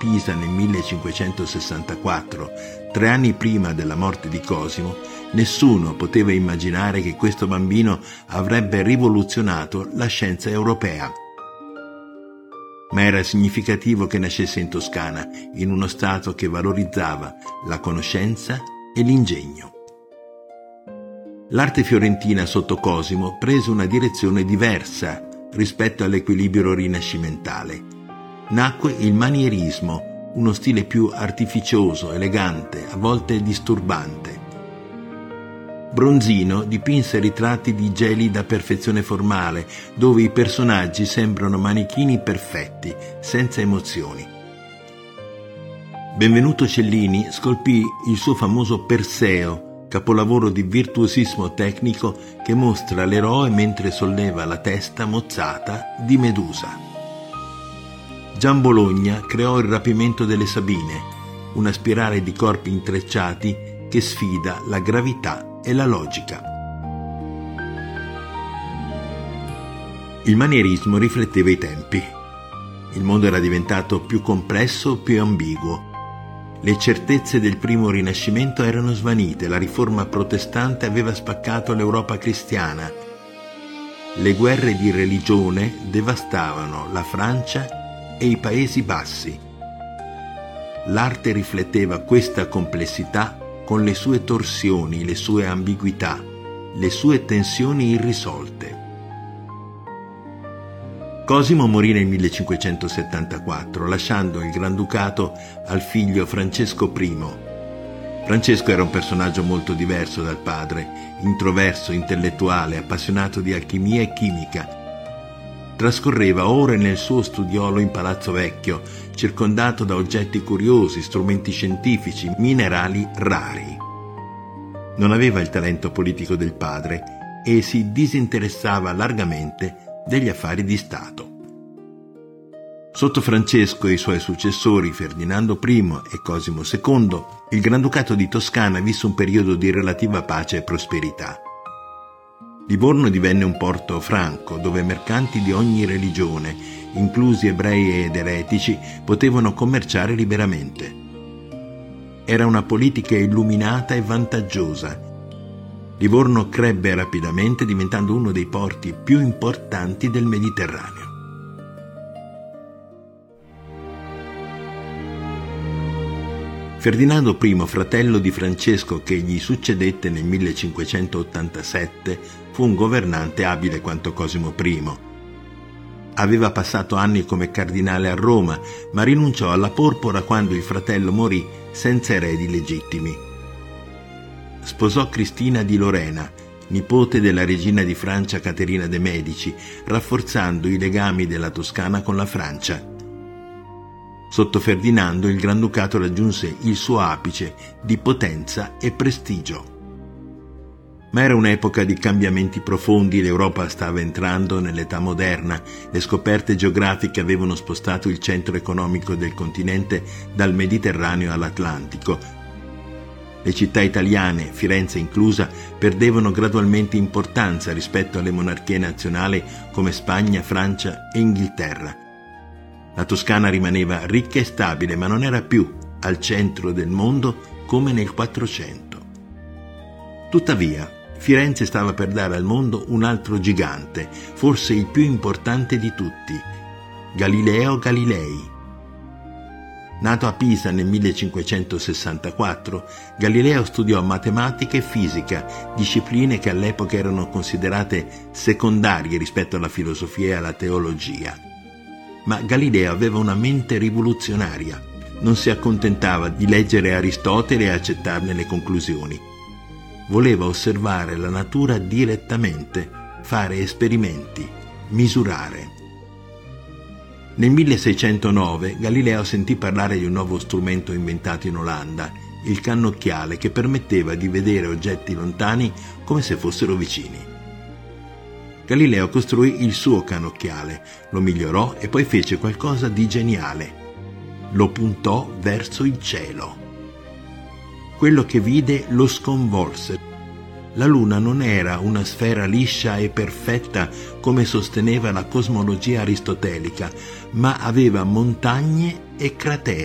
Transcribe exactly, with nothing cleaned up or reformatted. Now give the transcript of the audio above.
Pisa nel millecinquecentosessantaquattro, tre anni prima della morte di Cosimo, nessuno poteva immaginare che questo bambino avrebbe rivoluzionato la scienza europea. Ma era significativo che nascesse in Toscana, in uno stato che valorizzava la conoscenza e l'ingegno. L'arte fiorentina sotto Cosimo prese una direzione diversa rispetto all'equilibrio rinascimentale. Nacque il manierismo, uno stile più artificioso, elegante, a volte disturbante. Bronzino dipinse ritratti di gelida perfezione formale, dove i personaggi sembrano manichini perfetti, senza emozioni. Benvenuto Cellini scolpì il suo famoso Perseo, capolavoro di virtuosismo tecnico che mostra l'eroe mentre solleva la testa mozzata di Medusa. Gian Bologna creò il rapimento delle Sabine, una spirale di corpi intrecciati che sfida la gravità e la logica. Il manierismo rifletteva i tempi. Il mondo era diventato più complesso, più ambiguo. Le certezze del primo Rinascimento erano svanite, la riforma protestante aveva spaccato l'Europa cristiana. Le guerre di religione devastavano la Francia e i Paesi Bassi. L'arte rifletteva questa complessità con le sue torsioni, le sue ambiguità, le sue tensioni irrisolte. Cosimo morì nel millecinquecentosettantaquattro, lasciando il Granducato al figlio Francesco primo. Francesco era un personaggio molto diverso dal padre, introverso, intellettuale, appassionato di alchimia e chimica. Trascorreva ore nel suo studiolo in Palazzo Vecchio, circondato da oggetti curiosi, strumenti scientifici, minerali rari. Non aveva il talento politico del padre e si disinteressava largamente degli affari di Stato. Sotto Francesco e i suoi successori Ferdinando primo e Cosimo secondo, il Granducato di Toscana visse un periodo di relativa pace e prosperità. Livorno divenne un porto franco dove mercanti di ogni religione, inclusi ebrei ed eretici, potevano commerciare liberamente. Era una politica illuminata e vantaggiosa. Livorno crebbe rapidamente, diventando uno dei porti più importanti del Mediterraneo. Ferdinando primo, fratello di Francesco che gli succedette nel millecinquecentottantasette, fu un governante abile quanto Cosimo primo. Aveva passato anni come cardinale a Roma, ma rinunciò alla porpora quando il fratello morì senza eredi legittimi. Sposò Cristina di Lorena, nipote della regina di Francia Caterina de' Medici, rafforzando i legami della Toscana con la Francia. Sotto Ferdinando il Granducato raggiunse il suo apice di potenza e prestigio. Ma era un'epoca di cambiamenti profondi, l'Europa stava entrando nell'età moderna, le scoperte geografiche avevano spostato il centro economico del continente dal Mediterraneo all'Atlantico. Le città italiane, Firenze inclusa, perdevano gradualmente importanza rispetto alle monarchie nazionali come Spagna, Francia e Inghilterra. La Toscana rimaneva ricca e stabile, ma non era più al centro del mondo come nel Quattrocento. Tuttavia, Firenze stava per dare al mondo un altro gigante, forse il più importante di tutti, Galileo Galilei. Nato a Pisa nel millecinquecentosessantaquattro, Galileo studiò matematica e fisica, discipline che all'epoca erano considerate secondarie rispetto alla filosofia e alla teologia. Ma Galileo aveva una mente rivoluzionaria. Non si accontentava di leggere Aristotele e accettarne le conclusioni. Voleva osservare la natura direttamente, fare esperimenti, misurare. Nel milleseicentonove Galileo sentì parlare di un nuovo strumento inventato in Olanda, il cannocchiale, che permetteva di vedere oggetti lontani come se fossero vicini. Galileo costruì il suo cannocchiale, lo migliorò e poi fece qualcosa di geniale. Lo puntò verso il cielo. Quello che vide lo sconvolse. La Luna non era una sfera liscia e perfetta come sosteneva la cosmologia aristotelica, ma aveva montagne e crateri.